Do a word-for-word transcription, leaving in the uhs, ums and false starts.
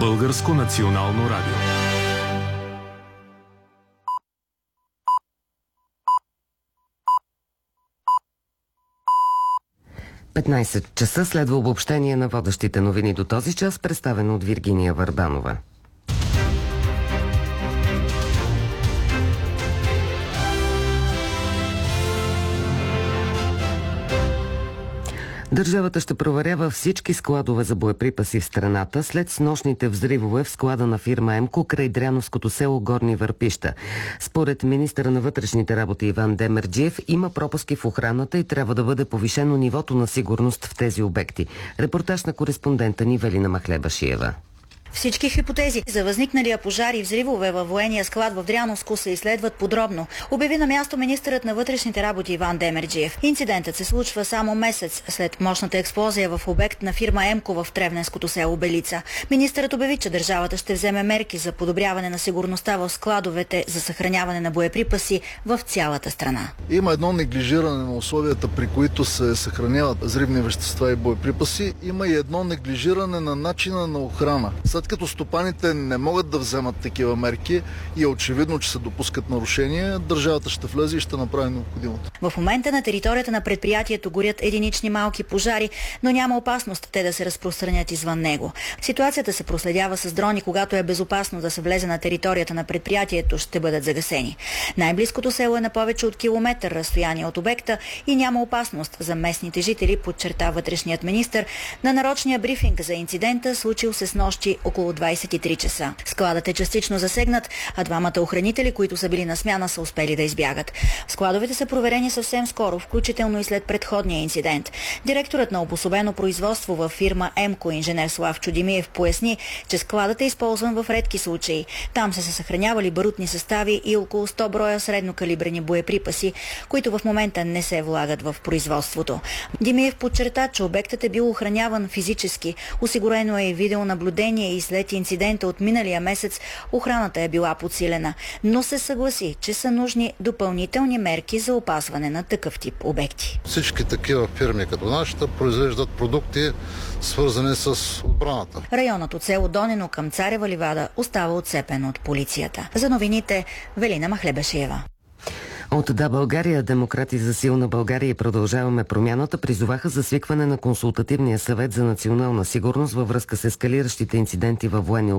Българско национално радио. петнайсет часа следва обобщение на водещите новини до този час, представено от Виргиния Върбанова. Държавата ще проверява всички складове за боеприпаси в страната след снощните взривове в склада на фирма Емко край Дряновското село Горни Върпища. Според министъра на вътрешните работи Иван Демерджиев има пропуски в охраната и трябва да бъде повишено нивото на сигурност в тези обекти. Репортаж на кореспондента ни Велина Махлебашиева. Всички хипотези за възникналия пожар и взривове във военния склад в Дряновско се изследват подробно, обяви на място министърът на вътрешните работи Иван Демерджиев. Инцидентът се случва само месец след мощната експлозия в обект на фирма Емко в Тревненското село Белица. Министърът обяви, че държавата ще вземе мерки за подобряване на сигурността в складовете за съхраняване на боеприпаси в цялата страна. Има едно неглижиране на условията, при които се съхраняват взривни вещества и боеприпаси. Има и едно неглижиране на начина на охрана. След като стопаните не могат да вземат такива мерки и е очевидно, че се допускат нарушения, държавата ще влезе и ще направи необходимото. В момента на територията на предприятието горят единични малки пожари, но няма опасност те да се разпространят извън него. Ситуацията се проследява с дрони, когато е безопасно да се влезе на територията на предприятието, ще бъдат загасени. Най-близкото село е на повече от километър разстояние от обекта и няма опасност за местните жители, подчерта вътрешният министър на нарочния брифинг за инцидента, случил се снощи около двайсет и три часа. Складът е частично засегнат, а двамата охранители, които са били на смяна, са успели да избягат. Складовете са проверени съвсем скоро, включително и след предходния инцидент. Директорът на обособено производство във фирма Емко, инженер Славчо Димиев, поясни, че складът е използван в редки случаи. Там са се съхранявали барутни състави и около сто броя среднокалибрени боеприпаси, които в момента не се влагат в производството. Димиев подчерта, че обектът е бил охраняван физически, осигурено е и видеонаблюдение и след инцидента от миналия месец охраната е била подсилена, но се съгласи, че са нужни допълнителни мерки за опазване на такъв тип обекти. Всички такива фирми като нашата произвеждат продукти, свързани с отбраната. Районът от село Донено към Царева ливада остава отцепен от полицията. За новините Велина Махлебашиева. От Да, България, Демократи за силна България и Продължаваме промяната призоваха за свикване на консултативния съвет за национална сигурност във връзка с ескалиращите инциденти във военни